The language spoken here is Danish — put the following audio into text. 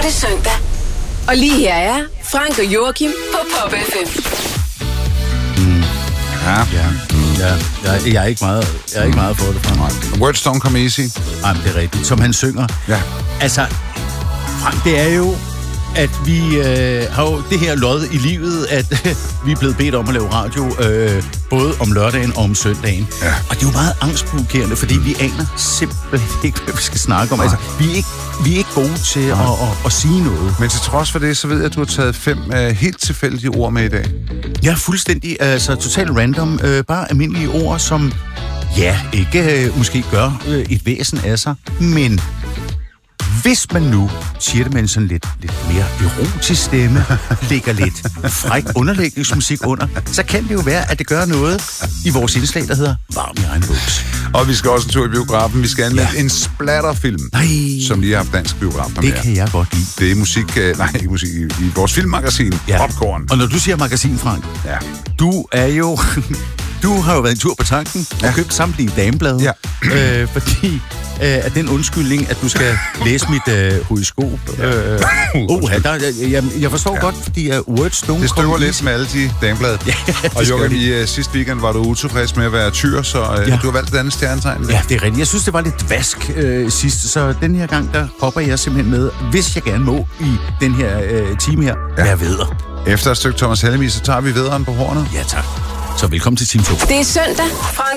det søndag. Og lige her er Frank og Joachim på Pop FM. Jeg er ikke meget for det, Frank. Words don't come easy. Nej, men det er rigtigt. Som han synger. Ja. Altså, Frank, det er jo, at vi har jo det her lod i livet, at vi er blevet bedt om at lave radio, både om lørdagen og om søndagen. Ja. Og det er jo meget angstprovokerende, fordi vi aner simpelthen ikke, hvad vi skal snakke om. Altså, vi er ikke gode til at sige noget. Men til trods for det, så ved jeg, at du har taget 5 helt tilfældige ord med i dag. Ja, fuldstændig. Altså, totalt random. Bare almindelige ord, som, ikke måske gør et væsen af sig, men hvis man nu siger det med en sådan lidt mere erotisk stemme, lægger lidt fræk underlægningsmusik under, så kan det jo være, at det gør noget i vores indslag, der hedder Varm i egen buks. Og vi skal også en tur i biografen. Vi skal anmelde en splatterfilm, som lige har haft dansk biograf. Det kan jeg godt lide. Det er musik, ikke musik, i vores filmmagasin, Popcorn. Og når du siger magasin, Frank, du er jo... Du har jo været en tur på tanken og købt samtlige dameblade, fordi af den undskyldning, at du skal læse mit horoskop. Jeg forstår godt, fordi words don't det støver come lidt med alle de dameblade. Og Joachim, i sidste weekend var du utilfreds med at være tyr, så du har valgt et andet stjernetegn. Ja, det er rigtigt. Jeg synes, det var lidt vask sidst, så den her gang, der hopper jeg simpelthen med, hvis jeg gerne må i den her time her, være vædder. Efter et stykke Thomas Helmig, så tager vi vædderen på hornet. Ja, tak. Så velkommen til Team 2. Det er søndag. Frank